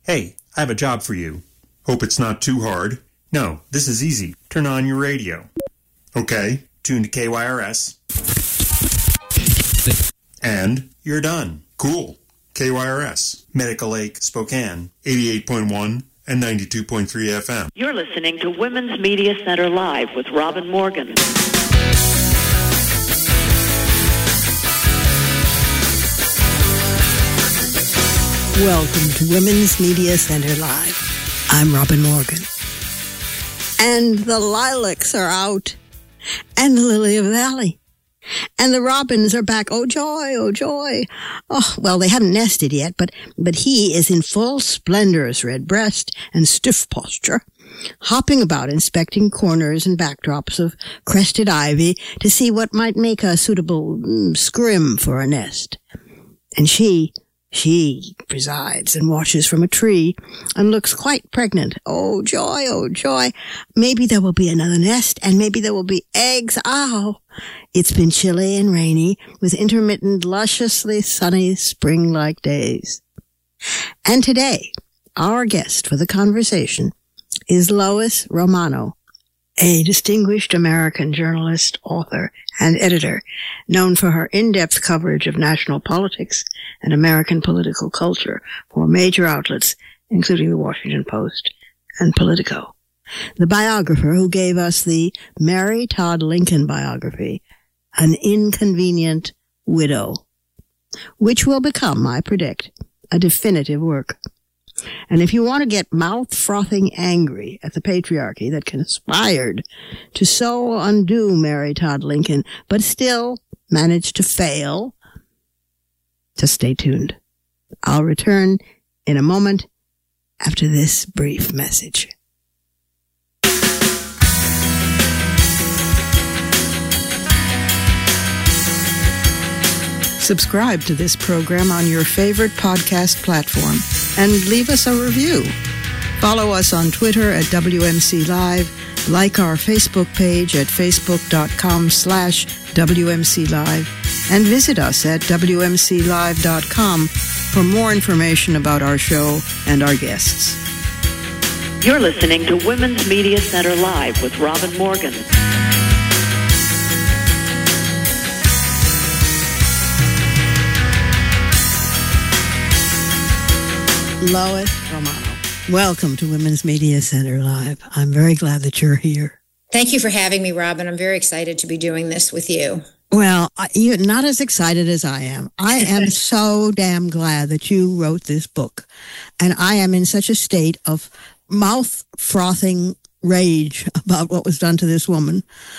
Hey, I have a job for you. Hope it's not too hard. No, this is easy. Turn on your radio. Okay, tune to KYRS. And you're done. Cool. KYRS, Medical Lake, Spokane, 88.1 and 92.3 FM. You're listening to Women's Media Center Live with Robin Morgan. Welcome to Women's Media Center Live. I'm Robin Morgan. And the lilacs are out. And the lily of the valley. And the robins are back. Oh, joy, oh, joy. Oh, well, they haven't nested yet, but he is in full splendorous red breast and stiff posture, hopping about inspecting corners and backdrops of crested ivy to see what might make a suitable scrim for a nest. And she presides and watches from a tree and looks quite pregnant. Oh, joy, oh, joy. Maybe there will be another nest and maybe there will be eggs. Ow! It's been chilly and rainy with intermittent, lusciously sunny spring-like days. And today, our guest for the conversation is Lois Romano, a distinguished American journalist, author, and editor, known for her in-depth coverage of national politics and American political culture for major outlets, including the Washington Post and Politico. The biographer who gave us the Mary Todd Lincoln biography, An Inconvenient Widow, which will become, I predict, a definitive work. And if you want to get mouth-frothing angry at the patriarchy that conspired to so undo Mary Todd Lincoln, but still managed to fail, just stay tuned. I'll return in a moment after this brief message. Subscribe to this program on your favorite podcast platform and leave us a review. Follow us on Twitter at WMC Live, like our Facebook page at facebook.com/WMC Live, and visit us at WMCLive.com for more information about our show and our guests. You're listening to Women's Media Center Live with Robin Morgan. Lois Romano, welcome to Women's Media Center Live. I'm very glad that you're here. Thank you for having me, Robin. I'm very excited to be doing this with you. Well, you're not as excited as I am. I am so damn glad that you wrote this book. And I am in such a state of mouth-frothing rage about what was done to this woman.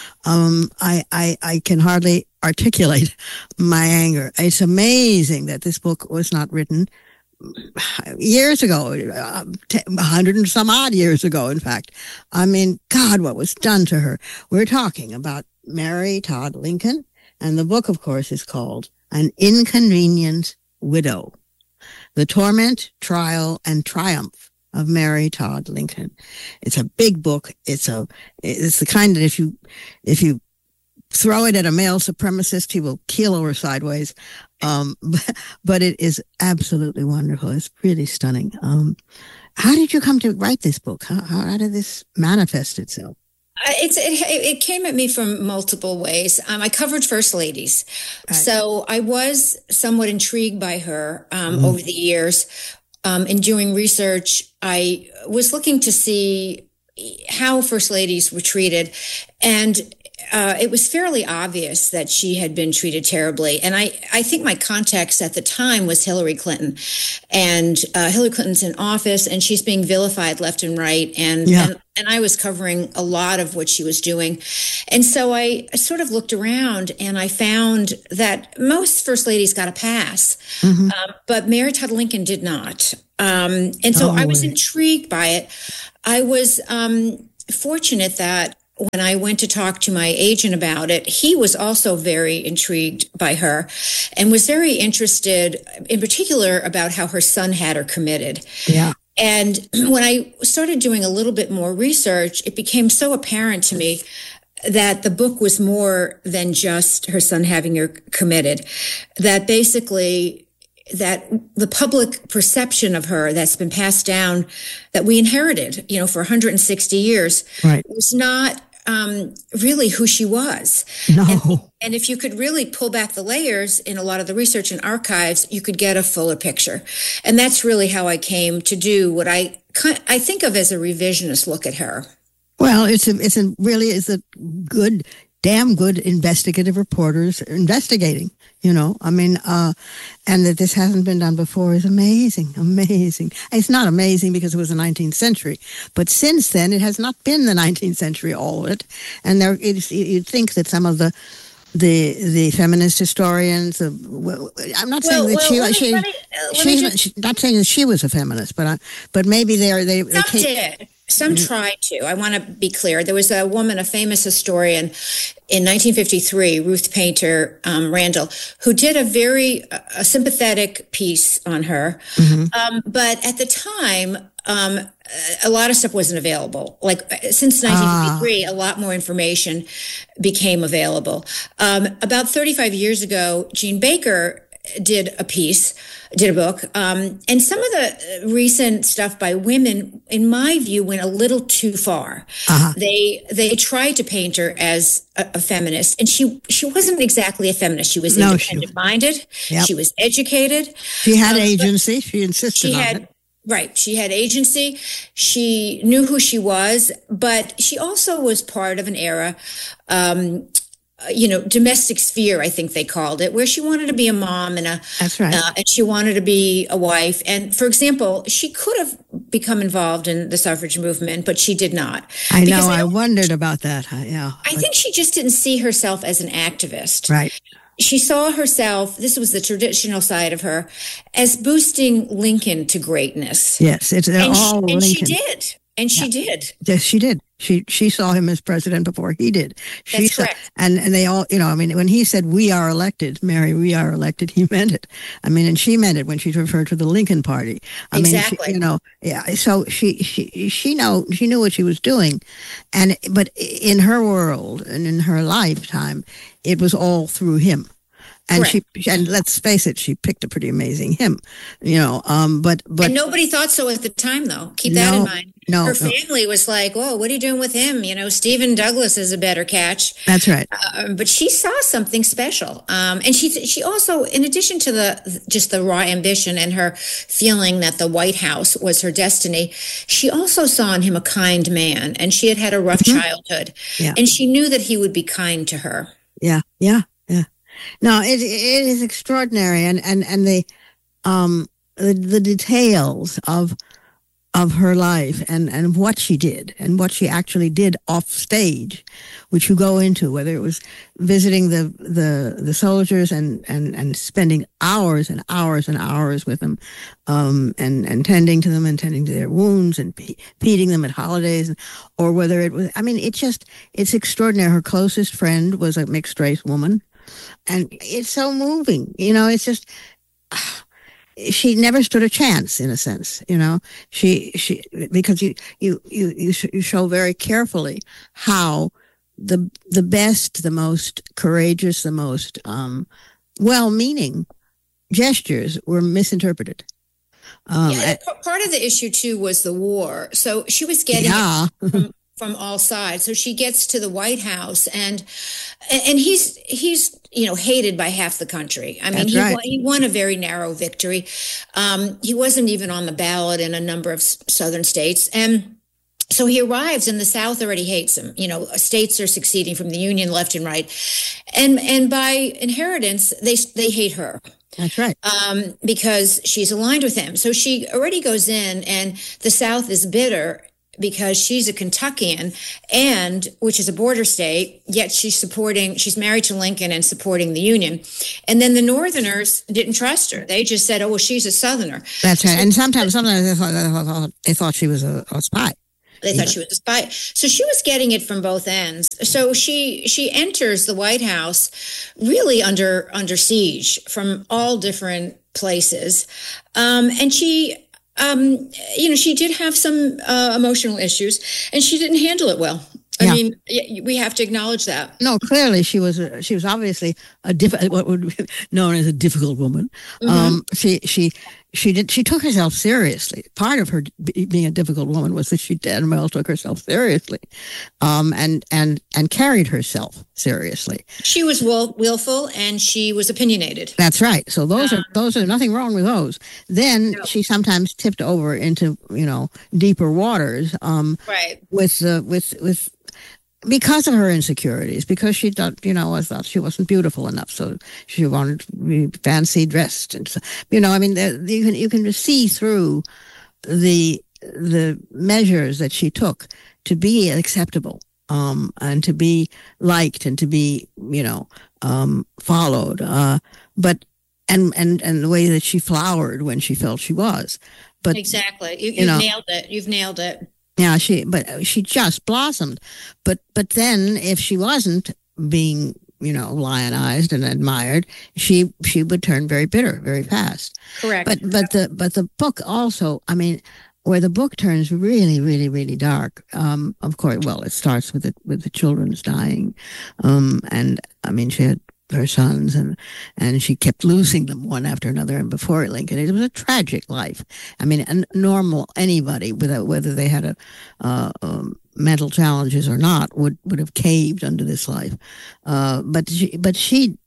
I can hardly articulate my anger. It's amazing that this book was not written years ago, 100 and some odd years ago, in fact. I mean, God, what was done to her. We're talking about Mary Todd Lincoln, and the book, of course, is called An Inconvenient Widow: The Torment, Trial, and Triumph of Mary Todd Lincoln. It's a big book. It's the kind that if you throw it at a male supremacist, he will keel over sideways. But it is absolutely wonderful. It's really stunning. How did you come to write this book? How did this manifest itself? It came at me from multiple ways. I covered First Ladies. Right. So I was somewhat intrigued by her over the years. In doing research, I was looking to see how First Ladies were treated. And it was fairly obvious that she had been treated terribly. And I think my context at the time was Hillary Clinton. And Hillary Clinton's in office, and she's being vilified left and right. And I was covering a lot of what she was doing. And so I sort of looked around, and I found that most First Ladies got a pass. Mm-hmm. But Mary Todd Lincoln did not. And so I was intrigued by it. I was fortunate that when I went to talk to my agent about it, he was also very intrigued by her and was very interested, in particular, about how her son had her committed. Yeah. And when I started doing a little bit more research, it became so apparent to me that the book was more than just her son having her committed, that basically that the public perception of her that's been passed down, that we inherited, for 160 years, was not really who she was. No. And if you could really pull back the layers in a lot of the research and archives, you could get a fuller picture. And that's really how I came to do what I think of as a revisionist look at her. Well, it's a damn good investigative reporters investigating, and that this hasn't been done before is amazing. It's not amazing because it was the 19th century, but since then it has not been the 19th century, all of it. And you'd think that some of the feminist historians, I'm not saying she's not saying that she was a feminist, but maybe Some tried to. I want to be clear. There was a woman, a famous historian in 1953, Ruth Painter Randall, who did a very sympathetic piece on her. But at the time, a lot of stuff wasn't available. Like since 1953, a lot more information became available. About 35 years ago, Jean Baker did a book. And some of the recent stuff by women, in my view, went a little too far. They tried to paint her as a feminist, and she wasn't exactly a feminist. She was independent-minded. Yep. She was educated. She had agency. She insisted on it. Right. She had agency. She knew who she was, but she also was part of an era, domestic sphere, I think they called it, where she wanted to be a mom and that's right. And she wanted to be a wife. And for example, she could have become involved in the suffrage movement, but she did not. I know. I wondered about that. I think she just didn't see herself as an activist. Right. She saw herself, this was the traditional side of her, as boosting Lincoln to greatness. Yes, all Lincoln. And she did. And she did. Yes, she did. She saw him as president before he did. That's correct. And they all, when he said, "We are elected, Mary, we are elected," he meant it. And she meant it when she referred to the Lincoln Party. Exactly. So she knew what she was doing. But in her world and in her lifetime, it was all through him. And and let's face it, she picked a pretty amazing hymn, but and nobody thought so at the time, though. Keep that in mind. Her family was like, "Whoa, what are you doing with him? Stephen Douglas is a better catch." That's right. But she saw something special, and she also, in addition to the raw ambition and her feeling that the White House was her destiny, she also saw in him a kind man, and she had a rough childhood, and she knew that he would be kind to her. Yeah. No, it is extraordinary, and the details of her life and what she did and what she actually did off stage, which you go into, whether it was visiting the soldiers and spending hours and hours and hours with them, and tending to them and tending to their wounds and feeding them at holidays, or whether it was, it's extraordinary. Her closest friend was a mixed race woman. And it's so moving, it's just, she never stood a chance in a sense, she, because you show very carefully how the best, the most courageous, the most, well-meaning gestures were misinterpreted. Part of the issue too was the war. So she was getting it from all sides. So she gets to the White House, and he's hated by half the country. He won a very narrow victory. He wasn't even on the ballot in a number of southern states, and so he arrives, and the South already hates him. States are seceding from the Union left and right, and by inheritance, they hate her. That's right. Because she's aligned with him. So she already goes in, and the South is bitter because she's a Kentuckian, which is a border state, yet she's married to Lincoln and supporting the Union. And then the Northerners didn't trust her. They just said, "Oh, well, she's a Southerner." That's right. And sometimes they thought she was a spy. They thought she was a spy. So she was getting it from both ends. So she enters the White House really under siege from all different places. And she did have some emotional issues, and she didn't handle it well. I mean, we have to acknowledge that. No, clearly she was obviously what would be known as a difficult woman. She took herself seriously. Part of her being a difficult woman was that she damn well took herself seriously, and carried herself seriously. She was willful and she was opinionated. That's right. So those are nothing wrong with those. Then she sometimes tipped over into deeper waters. Right. With because of her insecurities, because she thought she wasn't beautiful enough, so she wanted to be fancy dressed, and so, you can see through the measures that she took to be acceptable, and to be liked, and to be followed, but and the way that she flowered when she felt she was, but exactly, you've nailed it. You've nailed it. Yeah, she just blossomed, but then if she wasn't being lionized and admired, she would turn very bitter very fast. Correct. But the book also, I mean, where the book turns really, really, really dark. Of course, well, it starts with the children's dying, and I mean, she had her sons, and she kept losing them one after another. And before Lincoln, it was a tragic life. I mean, anybody, whether they had mental challenges or not, would have caved under this life. But she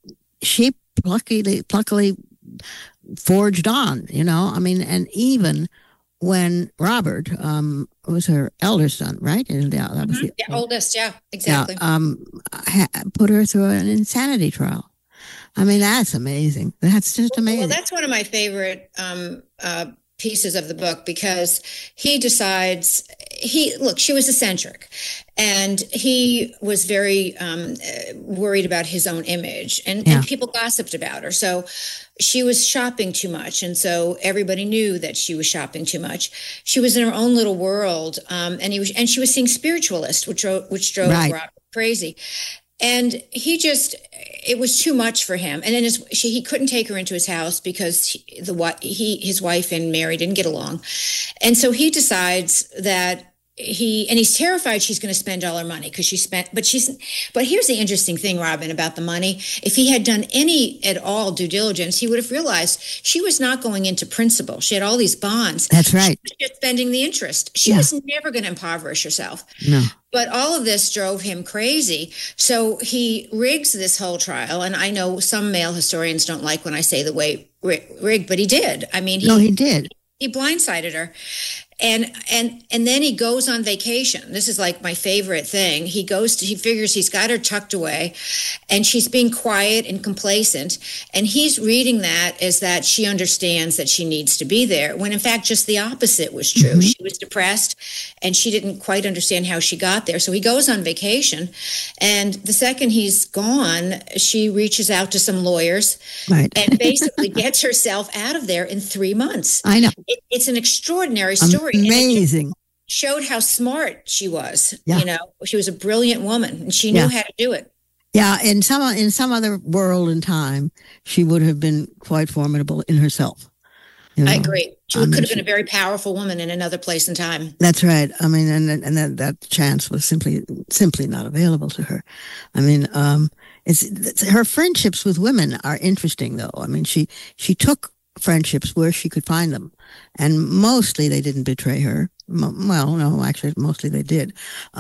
pluckily forged on. I mean, and even when Robert was her elder son, right? That was the oldest, yeah, exactly. Put her through an insanity trial. I mean, that's amazing. That's just amazing. Well, that's one of my favorite pieces of the book, because he decides, she was eccentric, and he was very worried about his own image, and people gossiped about her. So she was shopping too much, and so everybody knew that she was shopping too much. She was in her own little world, and she was seeing spiritualists, which drove Robert crazy. And it was too much for him. And then he couldn't take her into his house because his wife and Mary didn't get along. And so he decides that he's terrified she's going to spend all her money, because but here's the interesting thing, Robin, about the money. If he had done any at all due diligence, he would have realized she was not going into principal. She had all these bonds. That's right. She was just spending the interest. She was never going to impoverish herself. No. But all of this drove him crazy. So he rigs this whole trial. And I know some male historians don't like when I say the way rigged, but he did. I mean, he did. He blindsided her. And then he goes on vacation. This is like my favorite thing. He figures he's got her tucked away, and she's being quiet and complacent. And he's reading that as that she understands that she needs to be there, when in fact just the opposite was true. Mm-hmm. She was depressed, and she didn't quite understand how she got there. So he goes on vacation, and the second he's gone, she reaches out to some lawyers, and basically gets herself out of there in 3 months. I know. It's an extraordinary story. Amazing. Showed how smart she was. Yeah. She was a brilliant woman, and she knew how to do it. Yeah, in some other world and time, she would have been quite formidable in herself. I agree. She could have been a very powerful woman in another place and time. That's right. I mean, and that chance was simply not available to her. I mean, it's her friendships with women are interesting, though. I mean, she took friendships where she could find them, and mostly they didn't betray her. Well, no, actually, mostly they did,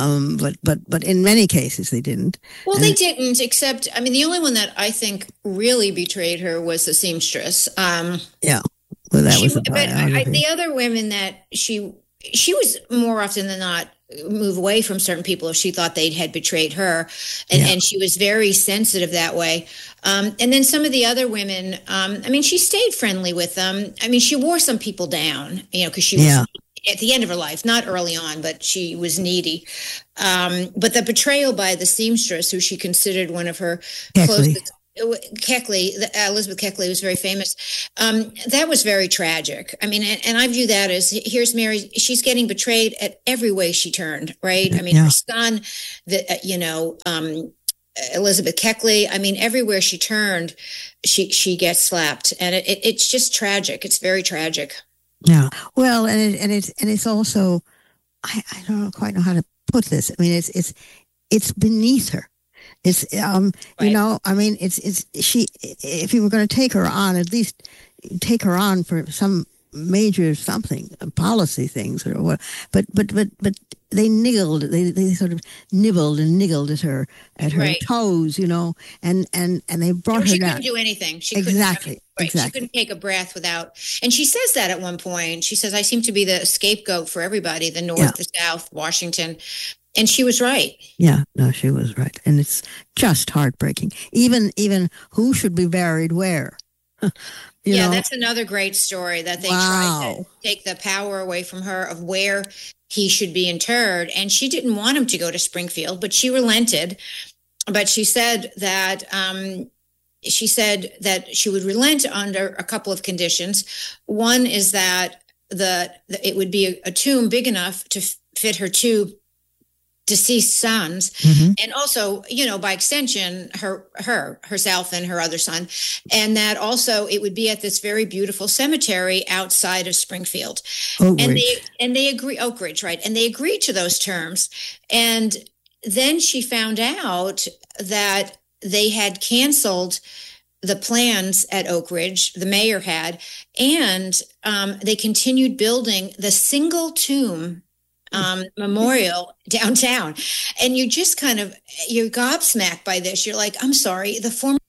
but in many cases they didn't. Well, they didn't, except, I mean, the only one that I think really betrayed her was the seamstress. Yeah, well, that was the other women that she was more often than not move away from certain people if she thought they had betrayed her, and she was very sensitive that way. And then some of the other women, I mean, she stayed friendly with them. I mean, she wore some people down, because she was at the end of her life, not early on, but she was needy. But the betrayal by the seamstress, who she considered one of her closest, Elizabeth Keckley was very famous. That was very tragic. I mean, and I view that as, here's Mary, she's getting betrayed at every way she turned, right? I mean, her son, Elizabeth Keckley, I mean, everywhere she turned, she gets slapped, and it's just tragic. It's very tragic. Yeah. Well, and it's also, I don't quite know how to put this? I mean, it's beneath her. It's Right. you know, I mean, it's she. If you were going to take her on, at least take her on for some major something, policy things or what. But they niggled. They sort of nibbled and niggled at her Right. toes, you know, and they brought her She down. couldn't do anything. She Exactly. couldn't, Exactly. She couldn't take a breath without. And she says that at one point. She says, "I seem to be the scapegoat for everybody, the North, Yeah. the South, Washington." And she was right. Yeah, no, she was right, and it's just heartbreaking. Even who should be buried where? You know? That's another great story that they tried Wow. to take the power away from her of where he should be interred. And she didn't want him to go to Springfield, but she relented. But she said that she would relent under a couple of conditions. One is that it would be a tomb big enough to fit her two deceased sons, and also, you know, by extension, herself and her other son, and that also it would be at this very beautiful cemetery outside of Springfield. Oak And Ridge. they agree, Oak Ridge, right? And they agreed to those terms. And then she found out that they had canceled the plans at Oak Ridge, the mayor had, and they continued building the single tomb memorial downtown. And you just you're gobsmacked by this. You're like, I'm sorry, the former